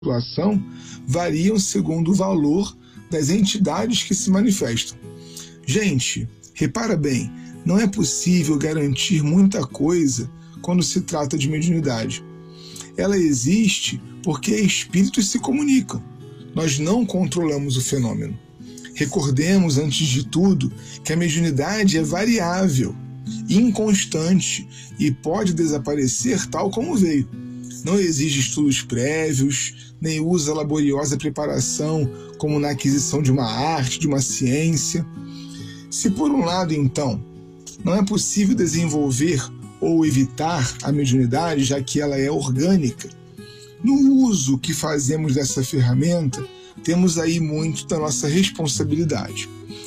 atuação variam segundo o valor das entidades que se manifestam. Gente, repara bem, não é possível garantir muita coisa quando se trata de mediunidade. Ela existe porque espíritos se comunicam. Nós não controlamos o fenômeno. Recordemos, antes de tudo, que a mediunidade é variável, inconstante e pode desaparecer tal como veio. Não exige estudos prévios, nem usa laboriosa preparação como na aquisição de uma arte, de uma ciência. Se por um lado, então, não é possível desenvolver ou evitar a mediunidade, já que ela é orgânica, no uso que fazemos dessa ferramenta, temos aí muito da nossa responsabilidade.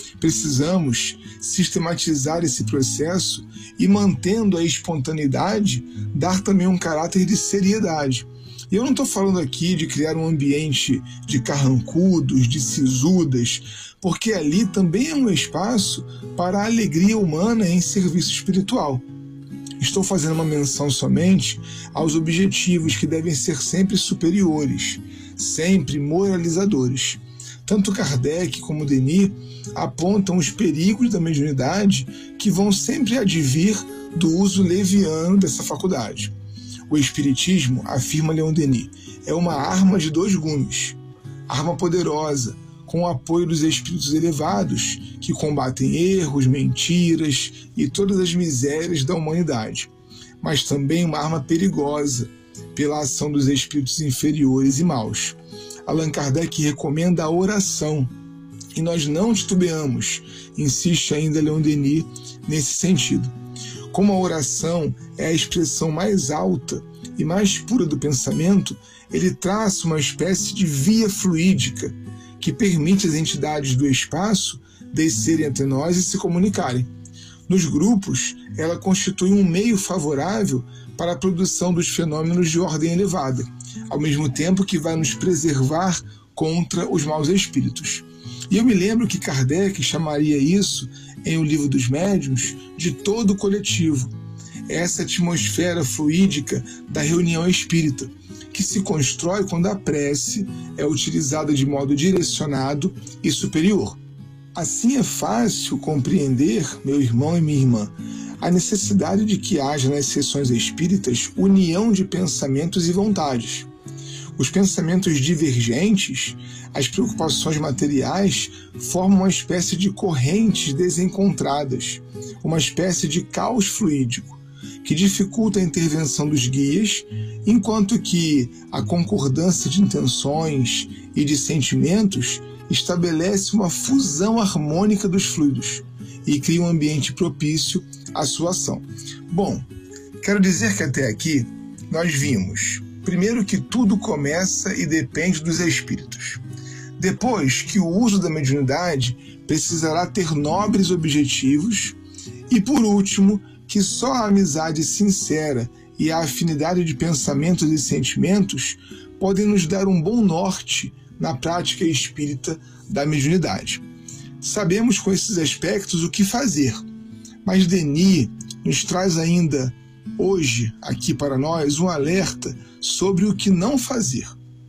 Precisamos sistematizar esse processo e, mantendo a espontaneidade, dar também um caráter de seriedade. E eu não estou falando aqui de criar um ambiente de carrancudos, de sisudas, porque ali também é um espaço para a alegria humana em serviço espiritual. Estou fazendo uma menção somente aos objetivos que devem ser sempre superiores, sempre moralizadores. Tanto Kardec como Denis apontam os perigos da mediunidade que vão sempre advir do uso leviano dessa faculdade. O Espiritismo, afirma Leon Denis, é uma arma de dois gumes, arma poderosa, com o apoio dos espíritos elevados que combatem erros, mentiras e todas as misérias da humanidade, mas também uma arma perigosa pela ação dos espíritos inferiores e maus. Allan Kardec recomenda a oração, e nós não titubeamos, insiste ainda Leon Denis nesse sentido. Como a oração é a expressão mais alta e mais pura do pensamento, ele traça uma espécie de via fluídica que permite às entidades do espaço descerem entre nós e se comunicarem. Nos grupos, ela constitui um meio favorável para a produção dos fenômenos de ordem elevada, ao mesmo tempo que vai nos preservar contra os maus espíritos. E eu me lembro que Kardec chamaria isso, em O Livro dos Médiuns, de todo coletivo. Essa atmosfera fluídica da reunião espírita, que se constrói quando a prece é utilizada de modo direcionado e superior. Assim é fácil compreender, meu irmão e minha irmã, a necessidade de que haja nas sessões espíritas união de pensamentos e vontades. Os pensamentos divergentes, as preocupações materiais, formam uma espécie de correntes desencontradas, uma espécie de caos fluídico, que dificulta a intervenção dos guias, enquanto que a concordância de intenções e de sentimentos estabelece uma fusão harmônica dos fluidos e cria um ambiente propício à sua ação. Bom, quero dizer que até aqui nós vimos, primeiro, que tudo começa e depende dos espíritos. Depois, que o uso da mediunidade precisará ter nobres objetivos. E por último, que só a amizade sincera e a afinidade de pensamentos e sentimentos podem nos dar um bom norte na prática espírita da mediunidade. Sabemos com esses aspectos o que fazer, mas Denis nos traz ainda hoje, aqui para nós, um alerta sobre o que não fazer.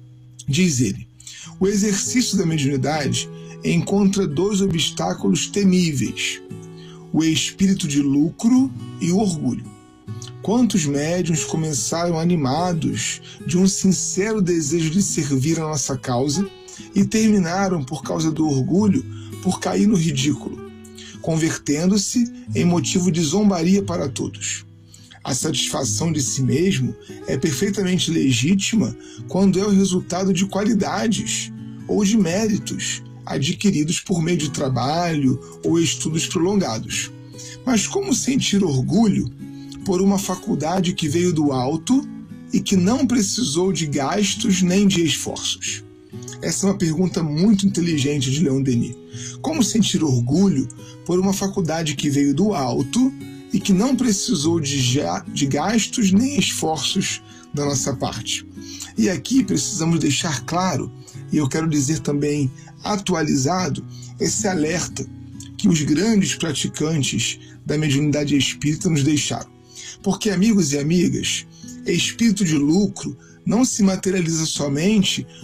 Diz ele: o exercício da mediunidade encontra dois obstáculos temíveis: o espírito de lucro e o orgulho. Quantos médiuns começaram animados de um sincero desejo de servir a nossa causa e terminaram, por causa do orgulho, por cair no ridículo, convertendo-se em motivo de zombaria para todos. A satisfação de si mesmo é perfeitamente legítima quando é o resultado de qualidades ou de méritos adquiridos por meio de trabalho ou estudos prolongados. Mas como sentir orgulho por uma faculdade que veio do alto e que não precisou de gastos nem de esforços? Essa é uma pergunta muito inteligente de Leon Denis. Como sentir orgulho por uma faculdade que veio do alto e que não precisou de gastos nem esforços da nossa parte? E aqui precisamos deixar claro, e eu quero dizer também atualizado, esse alerta que os grandes praticantes da mediunidade espírita nos deixaram. Porque, amigos e amigas, espírito de lucro não se materializa somente